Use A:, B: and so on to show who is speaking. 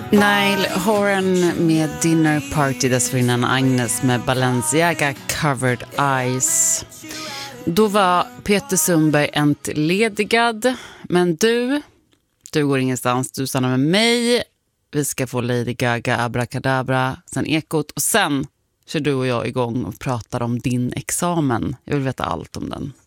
A: Nile Horan med Dinner Party, dessförinnan Agnes med Balenciaga Covered Eyes. Då var Peter Sundberg entledigad, men du går ingenstans, du stannar med mig. Vi ska få Lady Gaga, Abracadabra, sen Ekot och sen kör du och jag igång och pratar om din examen. Jag vill veta allt om den.